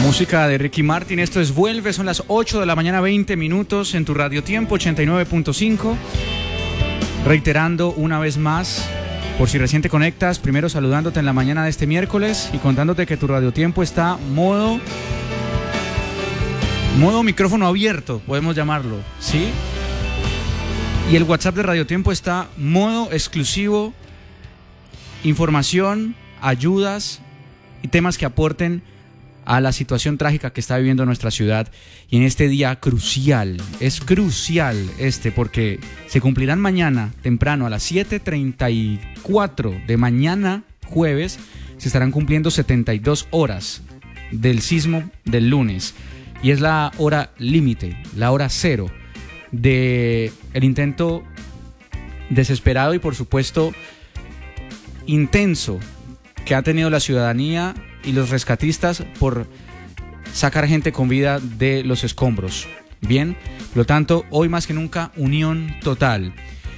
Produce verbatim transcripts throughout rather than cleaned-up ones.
Música de Ricky Martin, esto es Vuelve, son las ocho de la mañana, veinte minutos en tu Radio Tiempo ochenta y nueve punto cinco. Reiterando una vez más, por si recién te conectas, primero saludándote en la mañana de este miércoles y contándote que tu Radio Tiempo está modo, modo micrófono abierto, podemos llamarlo, ¿sí? Y el WhatsApp de Radio Tiempo está modo exclusivo, información, ayudas y temas que aporten a la situación trágica que está viviendo nuestra ciudad. Y en este día crucial, es crucial este, porque se cumplirán mañana temprano a las siete treinta y cuatro de mañana, jueves, se estarán cumpliendo setenta y dos horas del sismo del lunes. Y es la hora límite, la hora cero de el intento desesperado y por supuesto intenso que ha tenido la ciudadanía y los rescatistas por sacar gente con vida de los escombros. Bien, por lo tanto, hoy más que nunca, unión total.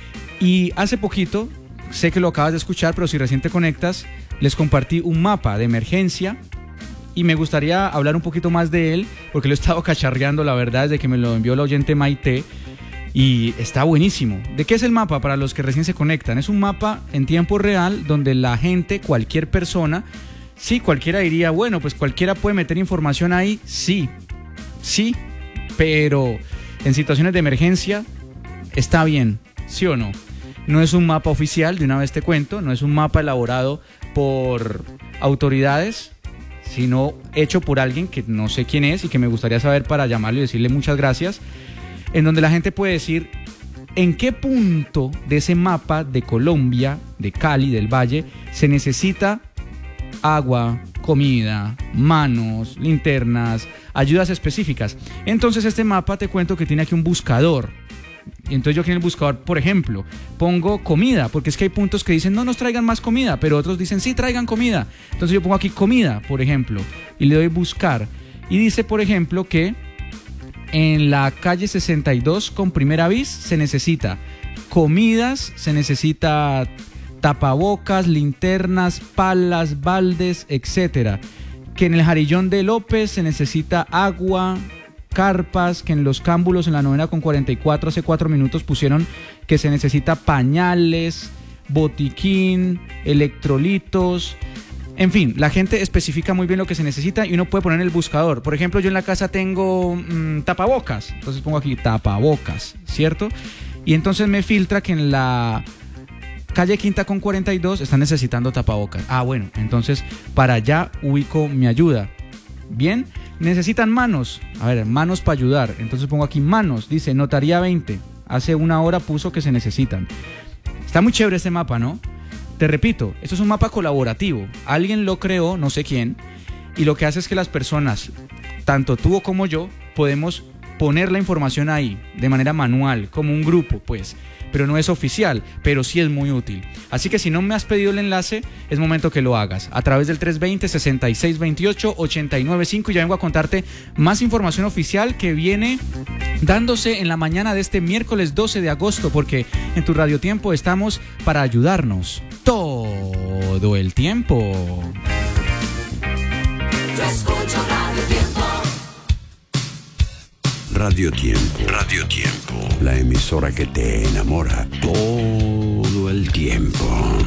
Y hace poquito, sé que lo acabas de escuchar, pero si recién te conectas, les compartí un mapa de emergencia y me gustaría hablar un poquito más de él, porque lo he estado cacharreando, la verdad, desde que me lo envió la oyente Maite, y está buenísimo. ¿De qué es el mapa para los que recién se conectan? Es un mapa en tiempo real donde la gente, cualquier persona, sí, cualquiera diría, bueno, pues cualquiera puede meter información ahí, sí, sí, pero en situaciones de emergencia está bien, ¿sí o no? No es un mapa oficial, de una vez te cuento, no es un mapa elaborado por autoridades, sino hecho por alguien que no sé quién es y que me gustaría saber para llamarle y decirle muchas gracias, en donde la gente puede decir en qué punto de ese mapa de Colombia, de Cali, del Valle, se necesita agua, comida, manos, linternas, ayudas específicas. Entonces este mapa te cuento que tiene aquí un buscador. Y entonces yo aquí en el buscador, por ejemplo, pongo comida, porque es que hay puntos que dicen no nos traigan más comida, pero otros dicen sí traigan comida. Entonces yo pongo aquí comida, por ejemplo, y le doy buscar. Y dice, por ejemplo, que en la calle sesenta y dos con Primera Bis se necesita comidas, se necesita tapabocas, linternas, palas, baldes, etcétera. Que en el Jarillón de López se necesita agua, carpas, que en los Cámbulos en la novena con cuarenta y cuatro hace cuatro minutos pusieron que se necesita pañales, botiquín, electrolitos. En fin, la gente especifica muy bien lo que se necesita y uno puede poner en el buscador. Por ejemplo, yo en la casa tengo mmm, tapabocas, entonces pongo aquí tapabocas, ¿cierto? Y entonces me filtra que en la calle Quinta con cuarenta y dos están necesitando tapabocas. Ah, bueno, entonces para allá ubico mi ayuda. Bien, necesitan manos. A ver, manos para ayudar. Entonces pongo aquí manos. Dice Notaría veinte. Hace una hora puso que se necesitan. Está muy chévere este mapa, ¿no? Te repito, esto es un mapa colaborativo. Alguien lo creó, no sé quién, y lo que hace es que las personas, tanto tú como yo, podemos poner la información ahí de manera manual, como un grupo, pues. Pero no es oficial, pero sí es muy útil. Así que si no me has pedido el enlace, es momento que lo hagas a través del tres dos cero, seis seis dos ocho, ocho nueve cinco y ya vengo a contarte más información oficial que viene dándose en la mañana de este miércoles doce de agosto, porque en tu Radio Tiempo estamos para ayudarnos todo el tiempo. Yo escucho Radio Tiempo. Radio Tiempo. Radio Tiempo. La emisora que te enamora todo el tiempo.